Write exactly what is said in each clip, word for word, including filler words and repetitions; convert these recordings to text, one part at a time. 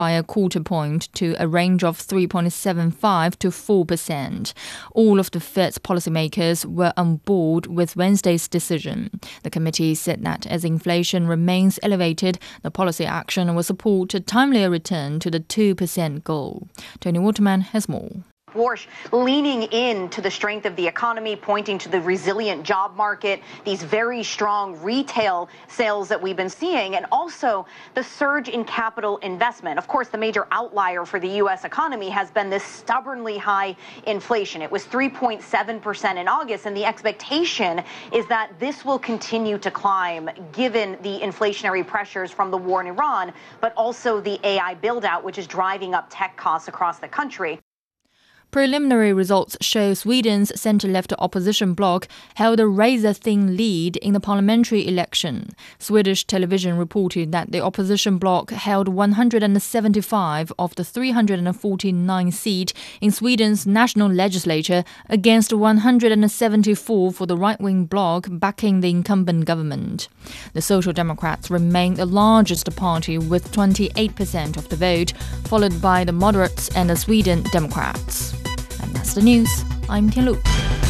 by a quarter point to a range of three point seven five to four percent. All of the Fed's policymakers were on board with Wednesday's decision. The committee said that as inflation remains elevated, the policy action will support a timelier return to the two percent goal. Tony Waterman has more. Warsh leaning in to the strength of the economy, pointing to the resilient job market, these very strong retail sales that we've been seeing, and also the surge in capital investment. Of course, the major outlier for the U S economy has been this stubbornly high inflation. It was three point seven percent in August, and the expectation is that this will continue to climb given the inflationary pressures from the war in Iran, but also the A I build-out, which is driving up tech costs across the country. Preliminary results show Sweden's centre-left opposition bloc held a razor-thin lead in the parliamentary election. Swedish television reported that the opposition bloc held one hundred seventy-five of the three hundred forty-nine seats in Sweden's national legislature against one hundred seventy-four for the right-wing bloc backing the incumbent government. The Social Democrats remain the largest party with twenty-eight percent of the vote, followed by the moderates and the Sweden Democrats. And that's the news. I'm Tian Lu.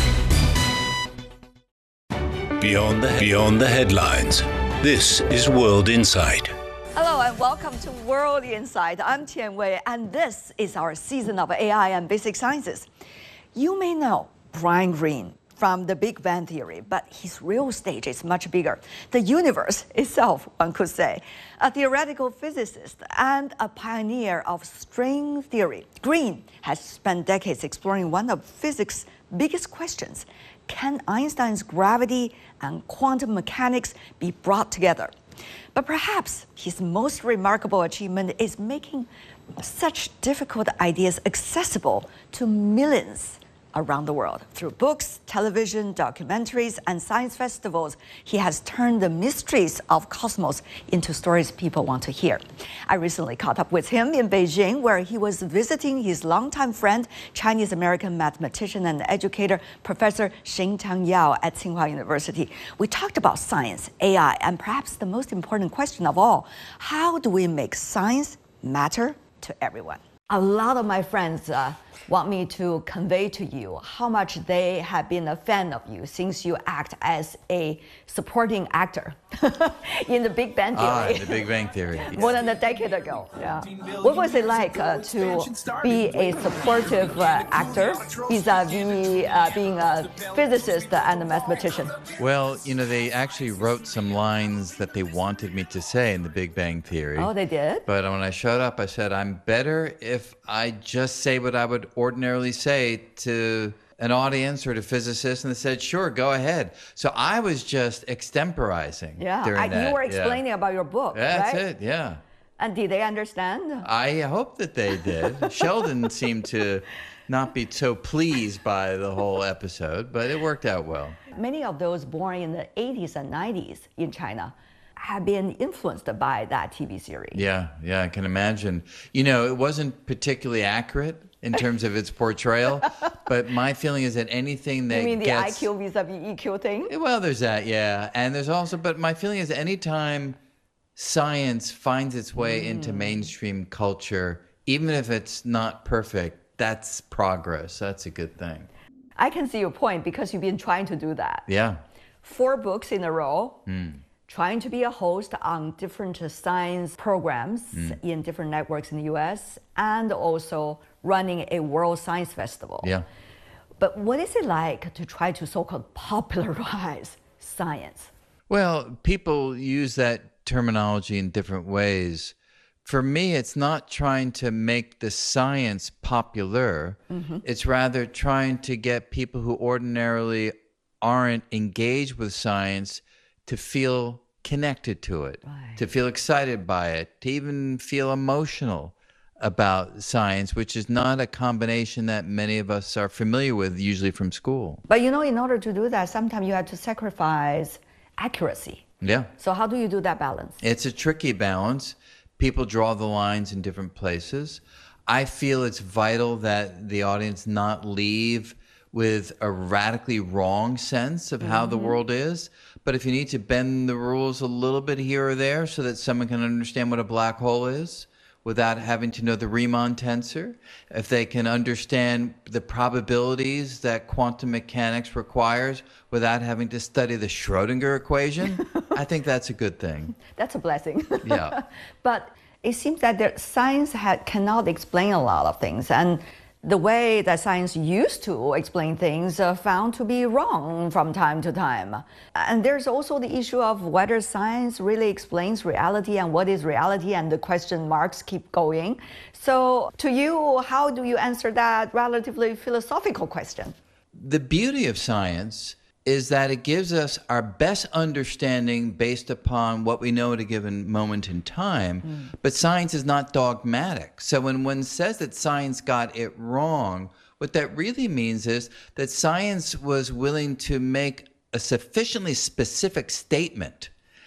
Beyond the, beyond the headlines, this is World Insight. Hello and welcome to World Insight. I'm Tian Wei, and this is our season of A I and basic sciences. You may know Brian Greene from The Big Bang Theory, but his real stage is much bigger. The universe itself, one could say. A theoretical physicist and a pioneer of string theory, Greene has spent decades exploring one of physics' biggest questions. Can Einstein's gravity and quantum mechanics be brought together? But perhaps his most remarkable achievement is making such difficult ideas accessible to millions around the world. Through books, television, documentaries, and science festivals, he has turned the mysteries of cosmos into stories people want to hear. I recently caught up with him in Beijing, where he was visiting his longtime friend, Chinese-American mathematician and educator, Professor Xingtang Yao at Tsinghua University. We talked about science, A I, and perhaps the most important question of all, how do we make science matter to everyone? A lot of my friends uh, want me to convey to you how much they have been a fan of you since you act as a supporting actor in The Big Bang Theory. Ah, The Big Bang Theory. Yes. More than a decade ago. Yeah. What was it like uh, to be a supportive uh, actor vis-a-vis uh, being a physicist and a mathematician? Well, you know, they actually wrote some lines that they wanted me to say in The Big Bang Theory. Oh, they did? But when I showed up, I said, I'm better if I just say what I would ordinarily say to an audience or to physicists, and they said, sure, go ahead. So I was just extemporizing yeah, during I, that. You were explaining yeah. about your book, That's right? it, yeah. And did they understand? I hope that they did. Sheldon seemed to not be so pleased by the whole episode, but it worked out well. Many of those born in the eighties and nineties in China have been influenced by that T V series. Yeah, yeah, I can imagine. You know, it wasn't particularly accurate in terms of its portrayal, but my feeling is that anything that You mean the gets, I Q vis-a-vis E Q thing? Well, there's that, yeah. And there's also, but my feeling is anytime science finds its way mm. into mainstream culture, even if it's not perfect, that's progress. That's a good thing. I can see your point because you've been trying to do that. Yeah. Four books in a row. Mm. Trying to be a host on different science programs mm. in different networks in the U S, and also running a World Science Festival. Yeah. But what is it like to try to so-called popularize science? Well, people use that terminology in different ways. For me, it's not trying to make the science popular. Mm-hmm. It's rather trying to get people who ordinarily aren't engaged with science to feel connected to it, right. to feel excited by it, to even feel emotional about science, which is not a combination that many of us are familiar with, usually from school. But you know, in order to do that, sometimes you have to sacrifice accuracy. Yeah. So how do you do that balance? It's a tricky balance. People draw the lines in different places. I feel it's vital that the audience not leave with a radically wrong sense of how mm-hmm. the world is. But if you need to bend the rules a little bit here or there so that someone can understand what a black hole is, without having to know the Riemann tensor, if they can understand the probabilities that quantum mechanics requires without having to study the Schrödinger equation, I think that's a good thing. That's a blessing. Yeah. But it seems that there, science ha- cannot explain a lot of things. And the way that science used to explain things are found to be wrong from time to time. And there's also the issue of whether science really explains reality and what is reality, and the question marks keep going. So to you, how do you answer that relatively philosophical question? The beauty of science is that it gives us our best understanding based upon what we know at a given moment in time. Mm. But science is not dogmatic. So when one says that science got it wrong, what that really means is that science was willing to make a sufficiently specific statement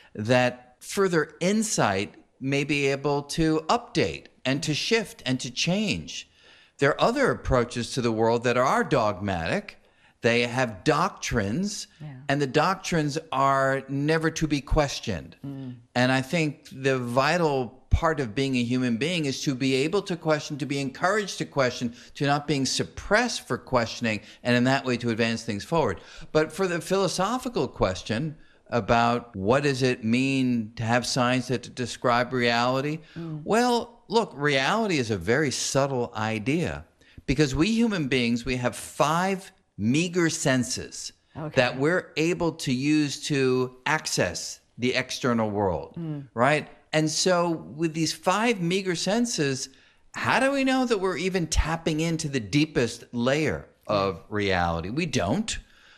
that further insight may be able to update and to shift and to change. There are other approaches to the world that are dogmatic. They have doctrines, yeah. and the doctrines are never to be questioned. Mm. And I think the vital part of being a human being is to be able to question, to be encouraged to question, to not being suppressed for questioning, and in that way to advance things forward. But for the philosophical question about what does it mean to have science that to describe reality, mm. well, look, reality is a very subtle idea, because we human beings, we have five meager senses okay. that we're able to use to access the external world, mm. right? And so with these five meager senses, how do we know that we're even tapping into the deepest layer of reality? We don't.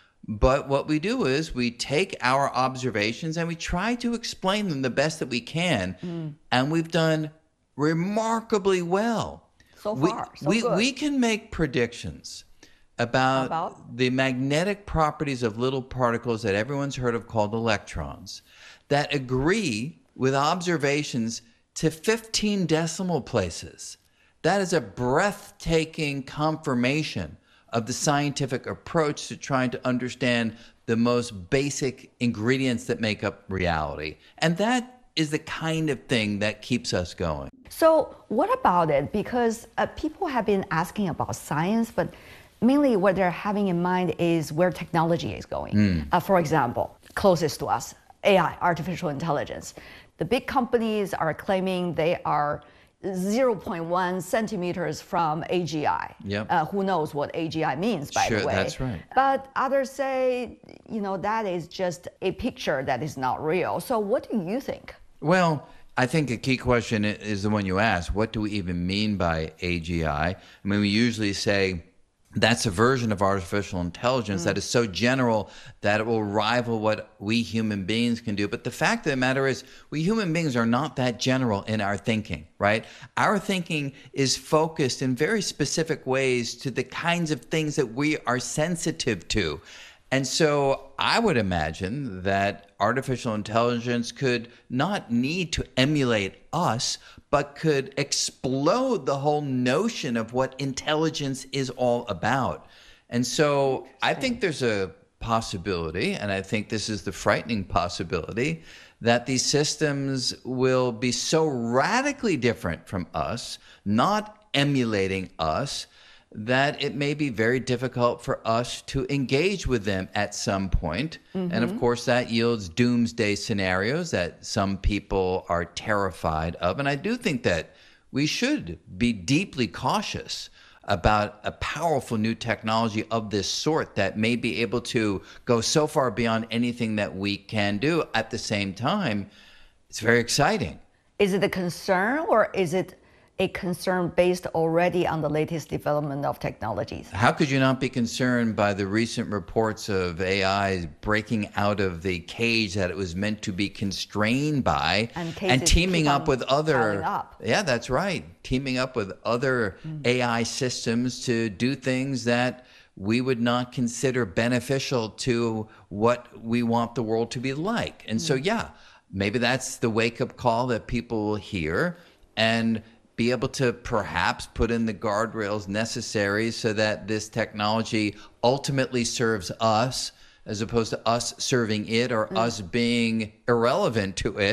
But what we do is we take our observations and we try to explain them the best that we can. Mm. And we've done remarkably well. So far, we, so we, good. We can make predictions about, about the magnetic properties of little particles that everyone's heard of called electrons that agree with observations to fifteen decimal places. That is a breathtaking confirmation of the scientific approach to trying to understand the most basic ingredients that make up reality. And that is the kind of thing that keeps us going. So what about it? Because uh, people have been asking about science, but mainly what they're having in mind is where technology is going. Mm. Uh, for example, closest to us, A I, artificial intelligence. The big companies are claiming they are zero point one centimeters from A G I. Yep. Uh, who knows what A G I means, by sure, the way. That's right. But others say, you know, that is just a picture that is not real. So what do you think? Well, I think a key question is the one you asked. What do we even mean by A G I? I mean, we usually say that's a version of artificial intelligence mm. that is so general that it will rival what we human beings can do. But the fact of the matter is, we human beings are not that general in our thinking, right? Our thinking is focused in very specific ways to the kinds of things that we are sensitive to. And so I would imagine that artificial intelligence could not need to emulate us, but could explode the whole notion of what intelligence is all about. And so I think there's a possibility, and I think this is the frightening possibility, that these systems will be so radically different from us, not emulating us, that it may be very difficult for us to engage with them at some point. Mm-hmm. And of course, that yields doomsday scenarios that some people are terrified of. And I do think that we should be deeply cautious about a powerful new technology of this sort that may be able to go so far beyond anything that we can do. At the same time, it's very exciting. Is it a concern, or is it a concern based already on the latest development of technologies? How could you not be concerned by the recent reports of A I breaking out of the cage that it was meant to be constrained by, and, and teaming up with other, up. yeah, that's right, teaming up with other mm. A I systems to do things that we would not consider beneficial to what we want the world to be like. And mm. so, yeah, maybe that's the wake-up call that people will hear, and be able to perhaps put in the guardrails necessary so that this technology ultimately serves us as opposed to us serving it, or mm. us being irrelevant to it.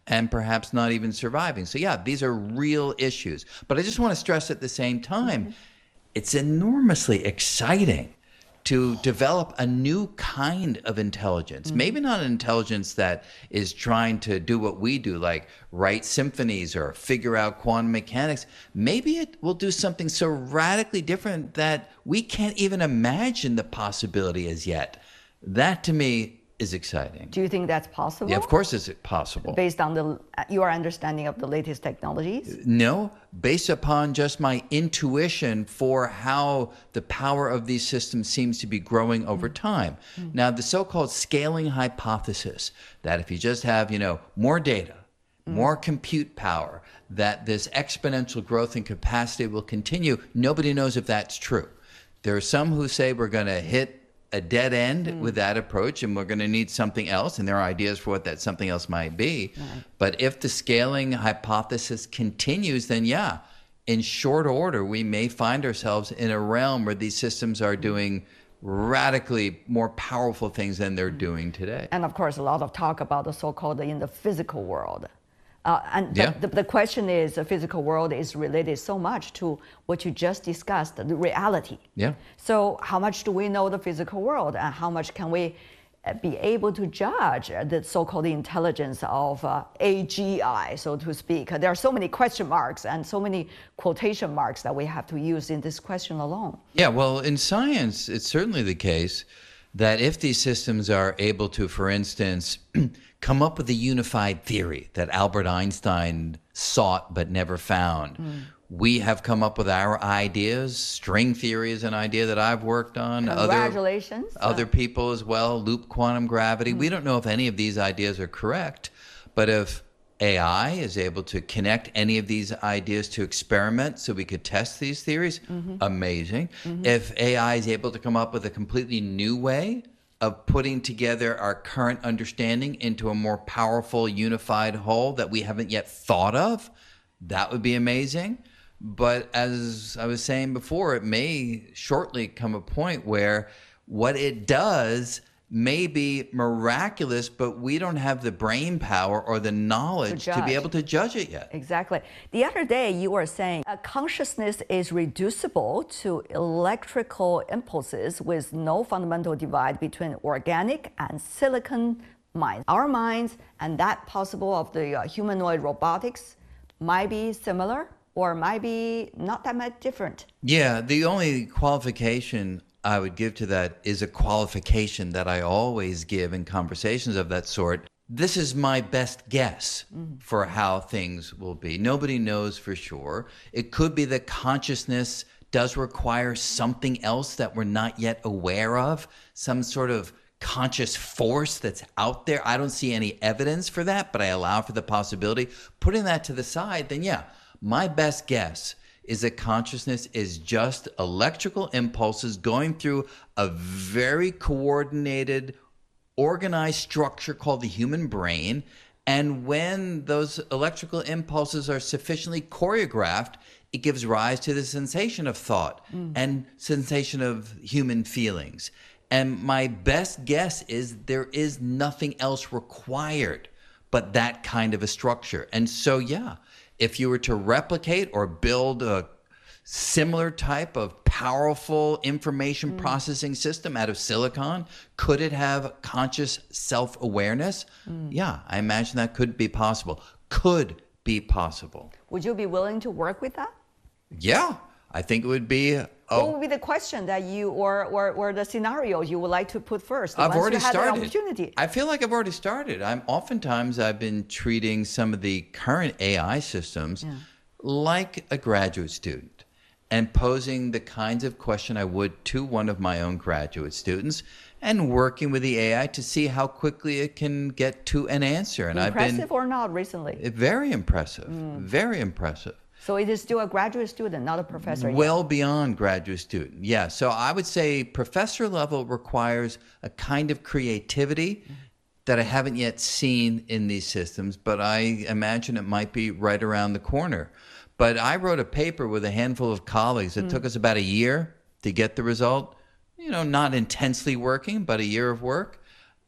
and perhaps not even surviving. So yeah, these are real issues. But I just want to stress at the same time, mm-hmm. it's enormously exciting to develop a new kind of intelligence. Mm-hmm. Maybe not an intelligence that is trying to do what we do, like write symphonies or figure out quantum mechanics. Maybe it will do something so radically different that we can't even imagine the possibility as yet. That, to me, is exciting. Do you think that's possible? Yeah, of course it's possible. Based on the your understanding of the latest technologies? No, based upon just my intuition for how the power of these systems seems to be growing over mm. time. Mm. Now, the so-called scaling hypothesis, that if you just have, you know, more data, mm. more compute power, that this exponential growth in capacity will continue, nobody knows if that's true. There are some who say we're going to hit a dead end mm. with that approach, and we're going to need something else, and there are ideas for what that something else might be. Right. But if the scaling hypothesis continues, then yeah, in short order, we may find ourselves in a realm where these systems are doing radically more powerful things than they're mm. doing today. And of course, a lot of talk about the so-called in the physical world. Uh, and yeah. the, the, the question is, the physical world is related so much to what you just discussed, the reality. Yeah. So how much do we know the physical world, and how much can we be able to judge the so-called intelligence of uh, A G I, so to speak? There are so many question marks and so many quotation marks that we have to use in this question alone. Yeah, well, in science, it's certainly the case that if these systems are able to, for instance, come up with a unified theory that Albert Einstein sought but never found. Mm. We have come up with our ideas. String theory is an idea that I've worked on. Congratulations. Other, other people as well, loop quantum gravity. Mm. We don't know if any of these ideas are correct, but if A I is able to connect any of these ideas to experiments so we could test these theories, mm-hmm. amazing. Mm-hmm. If A I is able to come up with a completely new way of putting together our current understanding into a more powerful, unified whole that we haven't yet thought of, that would be amazing. But as I was saying before, it may shortly come a point where what it does may be miraculous, but we don't have the brain power or the knowledge to, to be able to judge it yet. Exactly. The other day you were saying a consciousness is reducible to electrical impulses with no fundamental divide between organic and silicon minds. Our minds and that possible of the uh, humanoid robotics might be similar or might be not that much different. Yeah, the only qualification I would give to that is a qualification that I always give in conversations of that sort. This is my best guess mm-hmm. for how things will be. Nobody knows for sure. It could be that consciousness does require something else that we're not yet aware of, some sort of conscious force that's out there. I don't see any evidence for that, but I allow for the possibility. Putting that to the side, then yeah, my best guess is that consciousness is just electrical impulses going through a very coordinated, organized structure called the human brain. And when those electrical impulses are sufficiently choreographed, it gives rise to the sensation of thought mm. and sensation of human feelings. And my best guess is there is nothing else required but that kind of a structure. And so, yeah, if you were to replicate or build a similar type of powerful information mm. processing system out of silicon, could it have conscious self-awareness? Mm. Yeah, I imagine that could be possible. Could be possible. Would you be willing to work with that? Yeah, I think it would be. A, what would be the question that you, or, or, or the scenario you would like to put first? I've already you had started. An opportunity? I feel like I've already started. I'm oftentimes I've been treating some of the current A I systems yeah. like a graduate student and posing the kinds of question I would to one of my own graduate students and working with the A I to see how quickly it can get to an answer. And impressive I've been, or not recently? Very impressive. Mm. Very impressive. So it is still a graduate student, not a professor yet. Well beyond graduate student, yeah. So I would say professor level requires a kind of creativity mm-hmm. that I haven't yet seen in these systems, but I imagine it might be right around the corner. But I wrote a paper with a handful of colleagues. It mm. took us about a year to get the result. You know, not intensely working, but a year of work.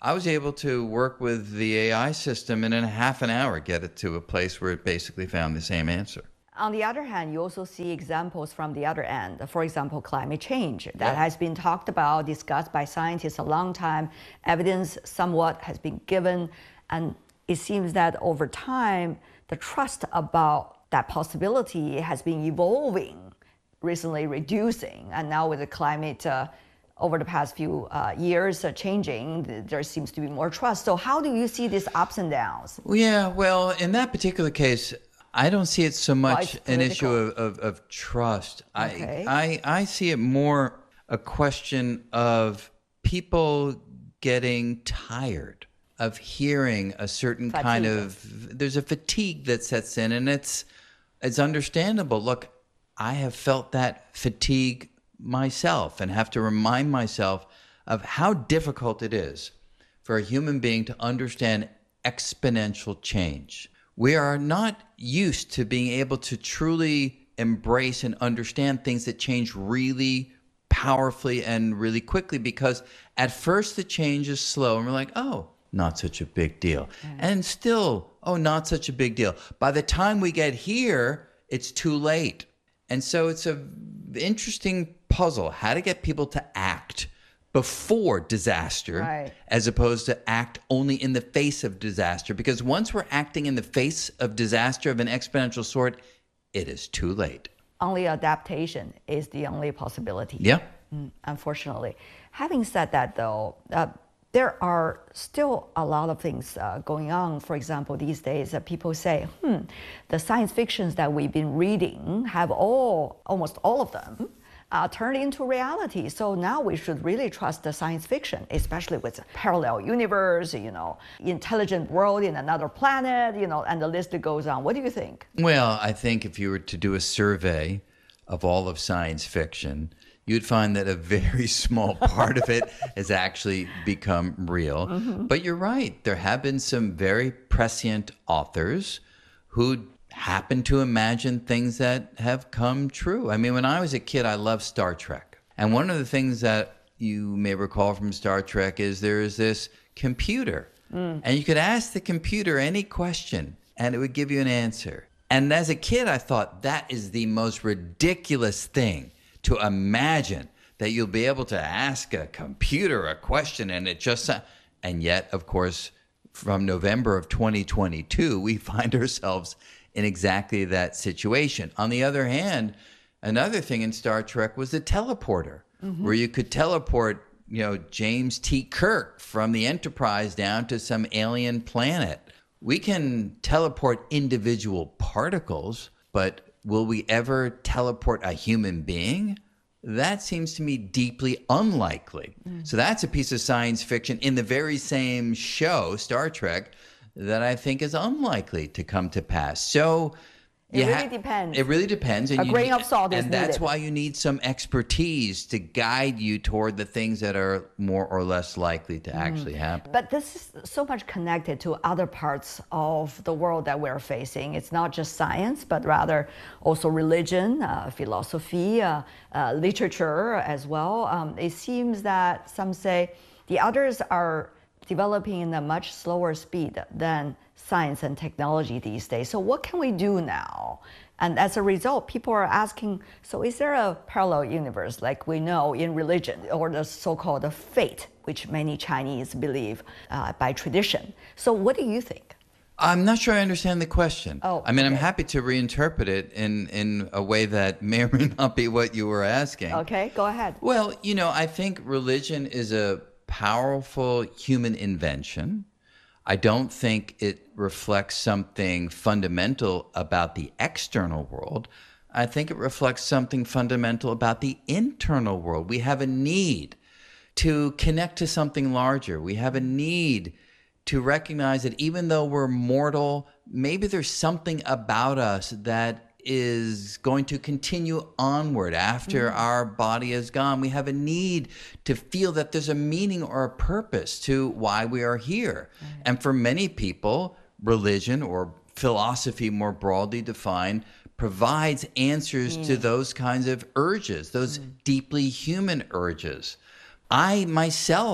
I was able to work with the A I system and in a half an hour get it to a place where it basically found the same answer. On the other hand, you also see examples from the other end. For example, climate change that Yeah. has been talked about, discussed by scientists a long time. Evidence somewhat has been given, and it seems that over time, the trust about that possibility has been evolving, recently reducing, and now with the climate uh, over the past few uh, years uh, changing, th- there seems to be more trust. So how do you see these ups and downs? Well, yeah, well, in that particular case, I don't see it so much it's an issue political. of, of, of trust. Okay. I, I I see it more a question of people getting tired of hearing a certain kind Fatigue. of there's a fatigue that sets in, and it's it's understandable. Look, I have felt that fatigue myself and have to remind myself of how difficult it is for a human being to understand exponential change. We are not used to being able to truly embrace and understand things that change really powerfully and really quickly, because at first the change is slow and we're like, oh, not such a big deal. And still, oh, not such a big deal. By the time we get here, it's too late. And so it's a interesting puzzle, how to get people to act before disaster, Right. as opposed to act only in the face of disaster. Because once we're acting in the face of disaster of an exponential sort, it is too late. Only adaptation is the only possibility. Yeah. Mm, unfortunately. Having said that, though, uh, there are still a lot of things uh, going on. For example, these days, uh, people say, hmm, the science fictions that we've been reading have all, almost all of them, uh, turned into reality. So now we should really trust the science fiction, especially with parallel universe, you know, intelligent world in another planet, you know, and the list goes on. What do you think? Well, I think if you were to do a survey of all of science fiction, you'd find that a very small part of it has actually become real. Mm-hmm. But you're right. There have been some very prescient authors who happen to imagine things that have come true. I mean, when I was a kid, I loved Star Trek. And one of the things that you may recall from Star Trek is there is this computer. Mm. And you could ask the computer any question, and it would give you an answer. And as a kid, I thought that is the most ridiculous thing, to imagine that you'll be able to ask a computer a question and it just, and yet, of course, from November of twenty twenty-two, we find ourselves in exactly that situation. On the other hand, another thing in Star Trek was the teleporter, mm-hmm. where you could teleport, you know, James T. Kirk from the Enterprise down to some alien planet. We can teleport individual particles, but will we ever teleport a human being? That seems to me deeply unlikely. Mm. So that's a piece of science fiction in the very same show, Star Trek, that I think is unlikely to come to pass. So it really ha- depends. It really depends. And a you, grain of salt is And that's needed. why you need some expertise to guide you toward the things that are more or less likely to mm. actually happen. But this is so much connected to other parts of the world that we're facing. It's not just science, but rather also religion, uh, philosophy, uh, uh, literature as well. Um, it seems that some say the others are developing in a much slower speed than science and technology these days. So what can we do now? And as a result, people are asking, so is there a parallel universe like we know in religion, or the so-called fate, which many Chinese believe uh, by tradition? So what do you think? I'm not sure I understand the question. Oh, I mean, okay. I'm happy to reinterpret it in, in a way that may or may not be what you were asking. Okay, go ahead. Well, you know, I think religion is a powerful human invention. I don't think it reflects something fundamental about the external world. I think it reflects something fundamental about the internal world. We have a need to connect to something larger. We have a need to recognize that even though we're mortal, maybe there's something about us that is going to continue onward after mm-hmm. our body is gone. We have a need to feel that there's a meaning or a purpose to why we are here. Mm-hmm. And for many people, religion or philosophy more broadly defined provides answers mm. to those kinds of urges, those mm. deeply human urges. I myself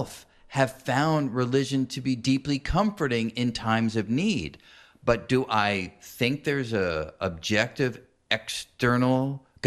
have found religion to be deeply comforting in times of need. But do I think there's a objective external